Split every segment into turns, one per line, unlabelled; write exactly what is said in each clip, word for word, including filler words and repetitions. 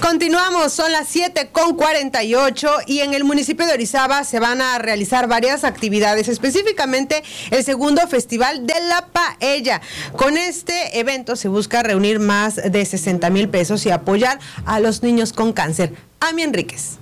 Continuamos, son las siete con cuarenta y ocho y en el municipio de Orizaba se van a realizar varias actividades, específicamente el segundo Festival de la Paella. Con este evento se busca reunir más de sesenta mil pesos y apoyar a los niños con cáncer. Ami Enríquez.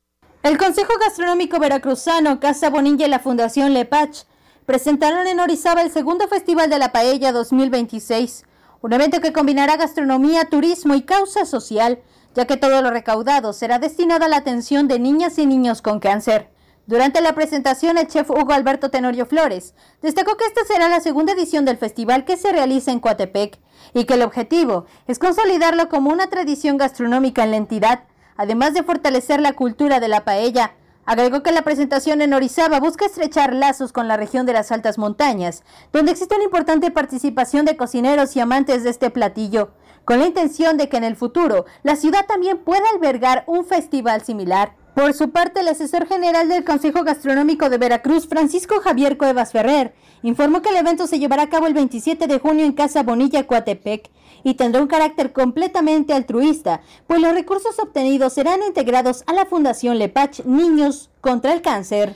El Consejo Gastronómico Veracruzano, Casa Bonilla y la Fundación Lepach presentaron en Orizaba el segundo Festival de la Paella dos mil veintiséis, un evento que combinará gastronomía, turismo y causa social, ya que todo lo recaudado será destinado a la atención de niñas y niños con cáncer. Durante la presentación, el chef Hugo Alberto Tenorio Flores destacó que esta será la segunda edición del festival que se realiza en Coatepec y que el objetivo es consolidarlo como una tradición gastronómica en la entidad, además de fortalecer la cultura de la paella. Agregó que la presentación en Orizaba busca estrechar lazos con la región de las altas montañas, donde existe una importante participación de cocineros y amantes de este platillo, con la intención de que en el futuro la ciudad también pueda albergar un festival similar. Por su parte, el asesor general del Consejo Gastronómico de Veracruz, Francisco Javier Cuevas Ferrer, informó que el evento se llevará a cabo el veintisiete de junio en Casa Bonilla, Coatepec, y tendrá un carácter completamente altruista, pues los recursos obtenidos serán integrados a la Fundación Lepach Niños contra el Cáncer.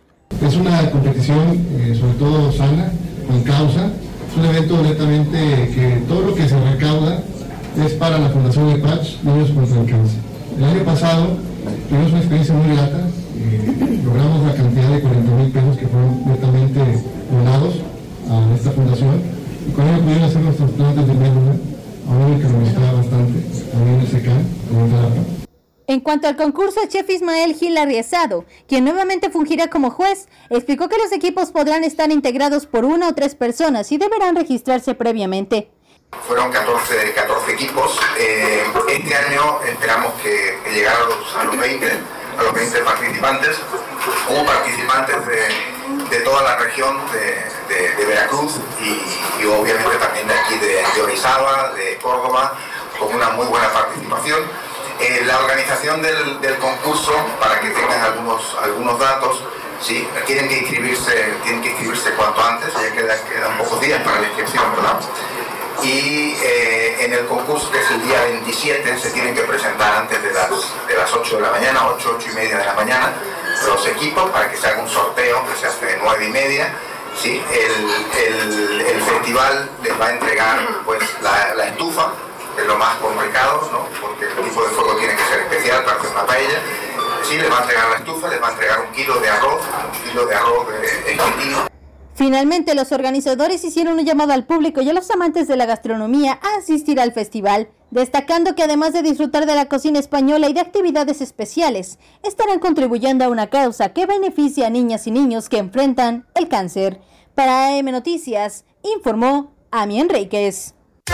Es una competición eh, sobre todo sana, con causa. Es un evento netamente que todo lo que se recauda es para la Fundación Lepach Niños contra el Cáncer. El año pasado tuvimos una experiencia muy grata, eh, logramos la cantidad de cuarenta mil pesos que fueron netamente donados a esta fundación y con ello pudieron hacer los trasplantes de médula a uno que lo necesitaba bastante, también el SECAN, también de la P A.
En cuanto al concurso, el chef Ismael Gil Arriesado, quien nuevamente fungirá como juez, explicó que los equipos podrán estar integrados por una o tres personas y deberán registrarse previamente.
Fueron catorce, catorce equipos. Eh, este año esperamos que, que llegar a los, a los veinte, a los veinte participantes, como participantes de, de toda la región de, de, de Veracruz y, y obviamente también de aquí de, de Orizaba, de Córdoba, con una muy buena participación. Eh, la organización del, del concurso, para que tengan algunos, algunos datos, sí, tienen que inscribirse, tienen que inscribirse cuanto antes, ya queda, quedan pocos días para la inscripción, ¿verdad? Y eh, en el concurso, que es el día veintisiete, se tienen que presentar antes de las, de las ocho de la mañana, ocho, ocho y media de la mañana, los equipos, para que se haga un sorteo que se hace de nueve y media. ¿Sí? El, el, el festival les va a entregar pues, la, la estufa, que es lo más complicado, ¿no? Porque el tipo de fuego tiene que ser especial para hacer una paella. Sí, les va a entregar la estufa, les va a entregar un kilo de arroz, un kilo de arroz de esquitino.
Finalmente, los organizadores hicieron un llamado al público y a los amantes de la gastronomía a asistir al festival, destacando que además de disfrutar de la cocina española y de actividades especiales, estarán contribuyendo a una causa que beneficia a niñas y niños que enfrentan el cáncer. Para A M Noticias, informó Ami Enríquez.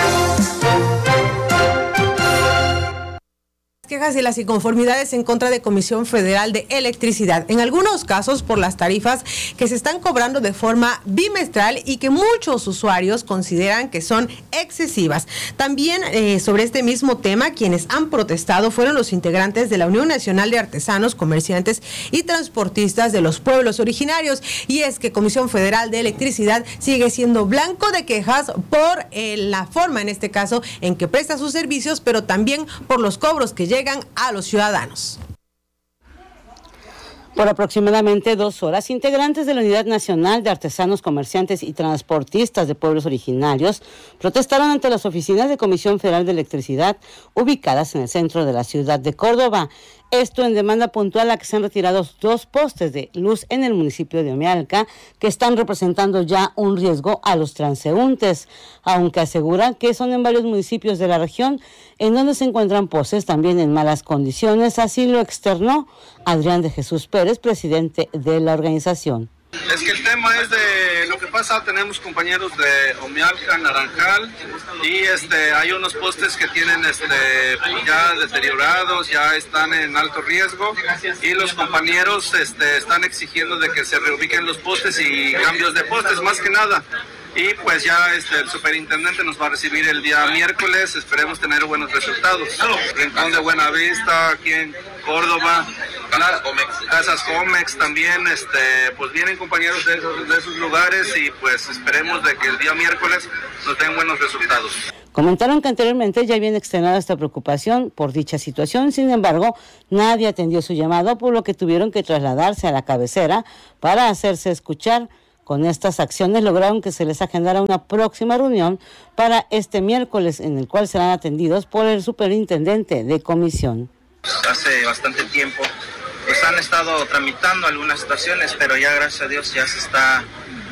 Quejas y las inconformidades en contra de Comisión Federal de Electricidad, en algunos casos por las tarifas que se están cobrando de forma bimestral y que muchos usuarios consideran que son excesivas. También eh, sobre este mismo tema, quienes han protestado fueron los integrantes de la Unión Nacional de Artesanos, Comerciantes y Transportistas de los Pueblos Originarios, y es que Comisión Federal de Electricidad sigue siendo blanco de quejas por eh, la forma, en este caso, en que presta sus servicios, pero también por los cobros que llegan llegan a los ciudadanos.
Por aproximadamente dos horas, integrantes de la Unidad Nacional de Artesanos, Comerciantes y Transportistas de Pueblos Originarios protestaron ante las oficinas de Comisión Federal de Electricidad ubicadas en el centro de la ciudad de Córdoba. Esto en demanda puntual a que se han retirado dos postes de luz en el municipio de Omealca que están representando ya un riesgo a los transeúntes, aunque aseguran que son en varios municipios de la región en donde se encuentran postes también en malas condiciones. Así lo externó Adrián de Jesús Pérez, presidente de la organización.
Es que el tema es de lo que pasa, tenemos compañeros de Omealca, Naranjal, y este hay unos postes que tienen este ya deteriorados, ya están en alto riesgo, y los compañeros este están exigiendo de que se reubiquen los postes y cambios de postes, más que nada. y pues ya este, el superintendente nos va a recibir el día miércoles, esperemos tener buenos resultados. Rincón de Buenavista, aquí en Córdoba, Casas Comex, Casas Comex también, este, pues vienen compañeros de esos, de esos lugares y pues esperemos de que el día miércoles nos den buenos resultados.
Comentaron que anteriormente ya habían externado esta preocupación por dicha situación, sin embargo, nadie atendió su llamado, por lo que tuvieron que trasladarse a la cabecera para hacerse escuchar. Con estas acciones lograron que se les agendara una próxima reunión para este miércoles, en el cual serán atendidos por el superintendente de comisión.
Hace bastante tiempo pues han estado tramitando algunas situaciones, pero ya gracias a Dios ya se está